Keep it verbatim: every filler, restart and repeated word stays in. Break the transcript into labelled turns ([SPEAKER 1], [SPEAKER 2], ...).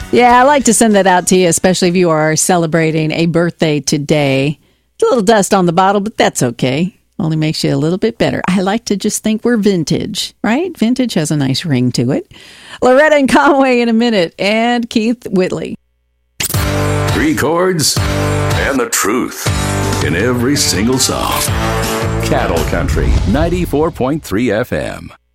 [SPEAKER 1] Yeah, I like to send that out to you, especially if you are celebrating a birthday today. It's a little dust on the bottle, but that's okay. Only makes you a little bit better. I like to just think we're vintage, right? Vintage has a nice ring to it. Loretta and Conway in a minute, and Keith Whitley.
[SPEAKER 2] Three chords and the truth in every single song. Cattle Country ninety-four point three F M.